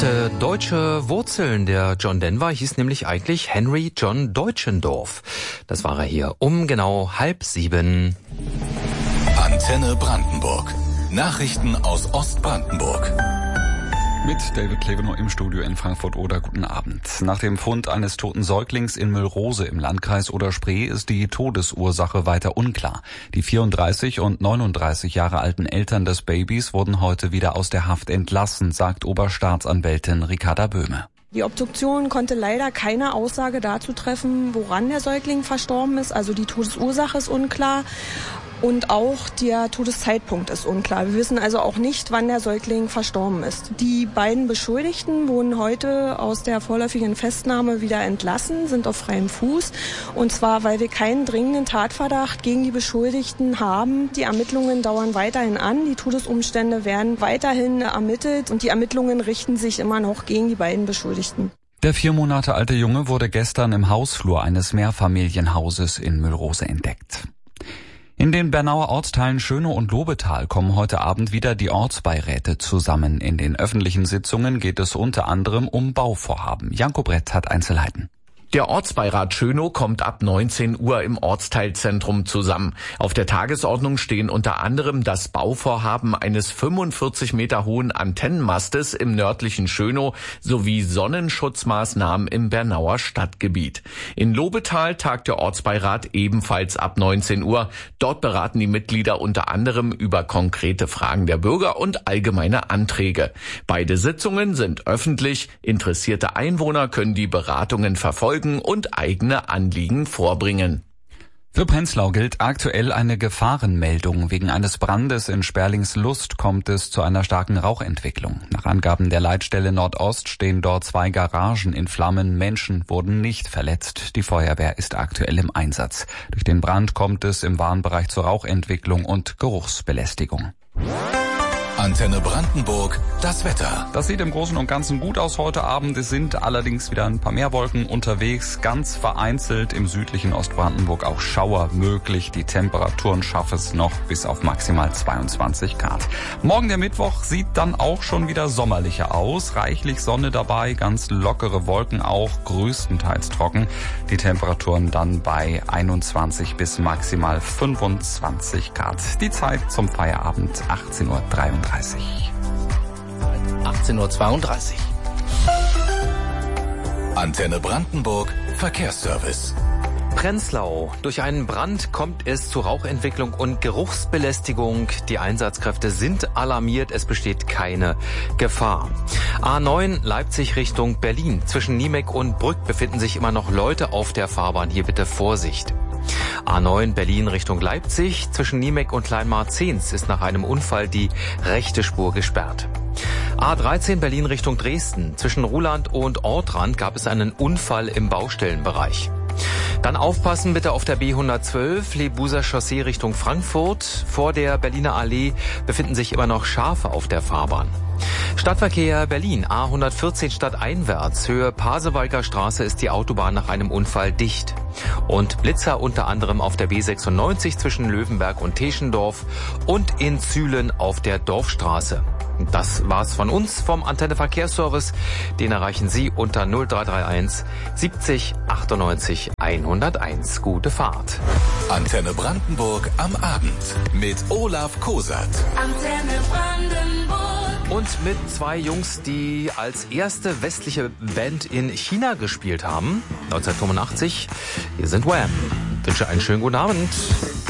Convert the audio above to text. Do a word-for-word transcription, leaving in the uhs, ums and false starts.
hatte deutsche Wurzeln. Der John Denver hieß nämlich eigentlich Henry John Deutschendorf. Das war er hier um genau halb sieben. Antenne Brandenburg. Nachrichten aus Ostbrandenburg. Mit David Klevenow im Studio in Frankfurt-Oder. Guten Abend. Nach dem Fund eines toten Säuglings in Müllrose im Landkreis Oder-Spree ist die Todesursache weiter unklar. Die vierunddreißig und neununddreißig Jahre alten Eltern des Babys wurden heute wieder aus der Haft entlassen, sagt Oberstaatsanwältin Ricarda Böhme. Die Obduktion konnte leider keine Aussage dazu treffen, woran der Säugling verstorben ist. Also die Todesursache ist unklar. Und auch der Todeszeitpunkt ist unklar. Wir wissen also auch nicht, wann der Säugling verstorben ist. Die beiden Beschuldigten wurden heute aus der vorläufigen Festnahme wieder entlassen, sind auf freiem Fuß. Und zwar, weil wir keinen dringenden Tatverdacht gegen die Beschuldigten haben. Die Ermittlungen dauern weiterhin an. Die Todesumstände werden weiterhin ermittelt. Und die Ermittlungen richten sich immer noch gegen die beiden Beschuldigten. Der vier Monate alte Junge wurde gestern im Hausflur eines Mehrfamilienhauses in Müllrose entdeckt. In den Bernauer Ortsteilen Schönow und Lobetal kommen heute Abend wieder die Ortsbeiräte zusammen. In den öffentlichen Sitzungen geht es unter anderem um Bauvorhaben. Janko Brett hat Einzelheiten. Der Ortsbeirat Schönow kommt ab neunzehn Uhr im Ortsteilzentrum zusammen. Auf der Tagesordnung stehen unter anderem das Bauvorhaben eines fünfundvierzig Meter hohen Antennenmastes im nördlichen Schönow sowie Sonnenschutzmaßnahmen im Bernauer Stadtgebiet. In Lobetal tagt der Ortsbeirat ebenfalls ab neunzehn Uhr. Dort beraten die Mitglieder unter anderem über konkrete Fragen der Bürger und allgemeine Anträge. Beide Sitzungen sind öffentlich. Interessierte Einwohner können die Beratungen verfolgen und eigene Anliegen vorbringen. Für Prenzlau gilt aktuell eine Gefahrenmeldung. Wegen eines Brandes in Sperlingslust kommt es zu einer starken Rauchentwicklung. Nach Angaben der Leitstelle Nordost stehen dort zwei Garagen in Flammen. Menschen wurden nicht verletzt. Die Feuerwehr ist aktuell im Einsatz. Durch den Brand kommt es im Warenbereich zur Rauchentwicklung und Geruchsbelästigung. Antenne Brandenburg, das Wetter. Das sieht im Großen und Ganzen gut aus heute Abend. Es sind allerdings wieder ein paar mehr Wolken unterwegs. Ganz vereinzelt im südlichen Ostbrandenburg auch Schauer möglich. Die Temperaturen schaffen es noch bis auf maximal zweiundzwanzig Grad. Morgen der Mittwoch sieht dann auch schon wieder sommerlicher aus. Reichlich Sonne dabei, ganz lockere Wolken auch, größtenteils trocken. Die Temperaturen dann bei einundzwanzig bis maximal fünfundzwanzig Grad. Die Zeit zum Feierabend achtzehn Uhr dreiunddreißig. achtzehn Uhr zweiunddreißig. Antenne Brandenburg, Verkehrsservice. Prenzlau. Durch einen Brand kommt es zu Rauchentwicklung und Geruchsbelästigung. Die Einsatzkräfte sind alarmiert, es besteht keine Gefahr. A neun Leipzig Richtung Berlin. Zwischen Niemek und Brück befinden sich immer noch Leute auf der Fahrbahn. Hier bitte Vorsicht. A neun Berlin Richtung Leipzig. Zwischen Niemek und Kleinmarzens ist nach einem Unfall die rechte Spur gesperrt. A dreizehn Berlin Richtung Dresden. Zwischen Ruhland und Ortrand gab es einen Unfall im Baustellenbereich. Dann aufpassen bitte auf der B hundertzwölf, Lebuser Chaussee Richtung Frankfurt. Vor der Berliner Allee befinden sich immer noch Schafe auf der Fahrbahn. Stadtverkehr Berlin, A hundertvierzehn stadteinwärts, Höhe Pasewalker Straße ist die Autobahn nach einem Unfall dicht. Und Blitzer unter anderem auf der B sechsundneunzig zwischen Löwenberg und Teschendorf und in Zühlen auf der Dorfstraße. Das war's von uns vom Antenne Verkehrsservice. Den erreichen Sie unter null drei drei eins siebzig achtundneunzig hunderteins. Gute Fahrt. Antenne Brandenburg am Abend mit Olaf Kosat. Antenne Brandenburg. Und mit zwei Jungs, die als erste westliche Band in China gespielt haben, neunzehnhundertfünfundachtzig. Hier sind Wham. Ich wünsche einen schönen guten Abend.